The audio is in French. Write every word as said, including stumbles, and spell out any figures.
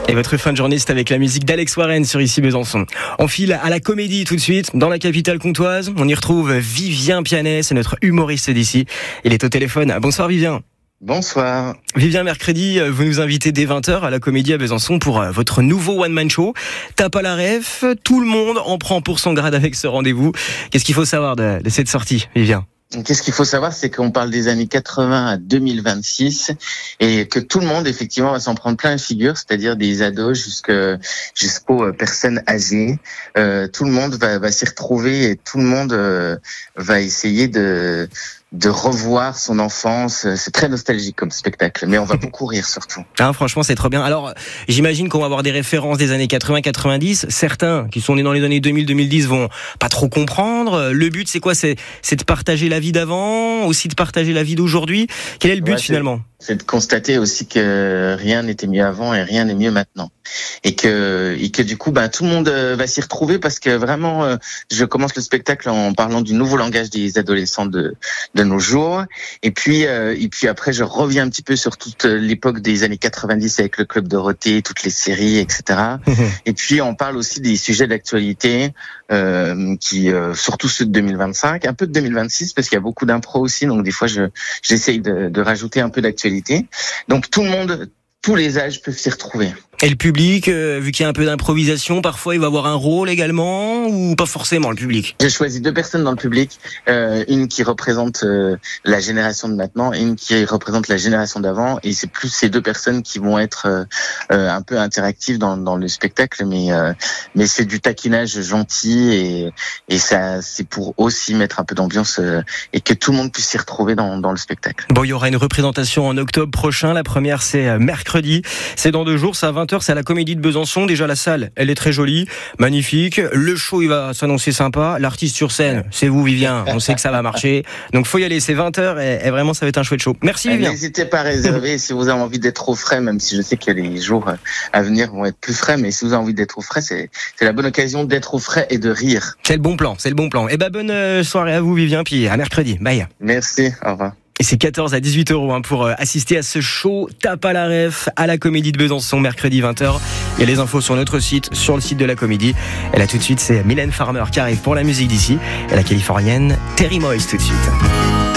Et votre fin de journée, c'est avec la musique d'Alex Warren sur Ici Besançon. On file à la comédie tout de suite, dans la capitale comtoise. On y retrouve Vivien Pianet, c'est notre humoriste d'ici. Il est au téléphone. Bonsoir Vivien. Bonsoir. Vivien, mercredi, vous nous invitez dès vingt heures à la Comédie à Besançon pour votre nouveau one-man show. Tape à la ref, tout le monde en prend pour son grade avec ce rendez-vous. Qu'est-ce qu'il faut savoir de, de cette sortie, Vivien ? Qu'est-ce qu'il faut savoir, c'est qu'on parle des années quatre-vingts à deux mille vingt-six et que tout le monde, effectivement, va s'en prendre plein la figure, c'est-à-dire des ados jusque, jusqu'aux personnes âgées. Euh, tout le monde va, va s'y retrouver et tout le monde euh, va essayer de... de revoir son enfance. C'est très nostalgique comme spectacle, mais on va beaucoup rire surtout. Ah, franchement, c'est trop bien. Alors, j'imagine qu'on va avoir des références des années quatre-vingts quatre-vingt-dix. Certains qui sont nés dans les années deux mille deux mille dix vont pas trop comprendre. Le but, c'est quoi ? C'est, c'est de partager la vie d'avant, aussi de partager la vie d'aujourd'hui. Quel est le but ouais, finalement ? C'est de constater aussi que rien n'était mieux avant et rien n'est mieux maintenant. Et que, et que du coup, ben, tout le monde va s'y retrouver parce que vraiment, je commence le spectacle en parlant du nouveau langage des adolescents de, de nos jours. Et puis, euh, et puis après, je reviens un petit peu sur toute l'époque des années quatre-vingt-dix avec le Club Dorothée, toutes les séries, et cetera. Mmh. Et puis, on parle aussi des sujets d'actualité, euh, qui, euh, surtout ceux de deux mille vingt-cinq, un peu de deux mille vingt-six parce qu'il y a beaucoup d'impro aussi. Donc, des fois, je, j'essaye de, de rajouter un peu d'actualité. Donc, tout le monde, tous les âges peuvent s'y retrouver. Et le public, euh, vu qu'il y a un peu d'improvisation, parfois il va avoir un rôle également, ou pas forcément le public ? J'ai choisi deux personnes dans le public, euh, une qui représente euh, la génération de maintenant et une qui représente la génération d'avant. Et c'est plus ces deux personnes qui vont être euh, euh, un peu interactives dans, dans le spectacle, mais euh, mais c'est du taquinage gentil et et ça c'est pour aussi mettre un peu d'ambiance euh, et que tout le monde puisse s'y retrouver dans dans le spectacle. Bon, il y aura une représentation en octobre prochain. La première c'est mercredi, c'est dans deux jours, c'est à vingt heures. C'est à la Comédie de Besançon. Déjà la salle, elle est très jolie, magnifique. Le show, il va s'annoncer sympa. L'artiste sur scène, c'est vous, Vivien. On sait que ça va marcher. Donc faut y aller. C'est vingt heures et, et vraiment ça va être un chouette show. Merci Vivien. N'hésitez pas à réserver si vous avez envie d'être au frais, même si je sais que les jours à venir vont être plus frais, mais si vous avez envie d'être au frais, c'est c'est la bonne occasion d'être au frais et de rire. C'est le bon plan. C'est le bon plan. Et ben bonne soirée à vous, Vivien. Puis à mercredi. Bye. Merci. Au revoir. Et c'est quatorze à dix-huit euros hein, pour assister à ce show Tape à la ref à la Comédie de Besançon, mercredi vingt heures. Il y a les infos sur notre site, sur le site de la Comédie. Et là tout de suite, c'est Mylène Farmer qui arrive pour la musique d'ici. Et la Californienne Terry Moyes tout de suite.